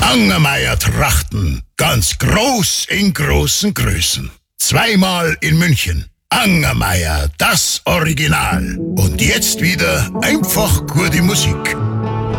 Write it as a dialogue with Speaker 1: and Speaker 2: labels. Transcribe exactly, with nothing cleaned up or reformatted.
Speaker 1: Angermeier Trachten, ganz groß in großen Größen. Zweimal in München. Angermeier, das Original. Und jetzt wieder einfach gute Musik.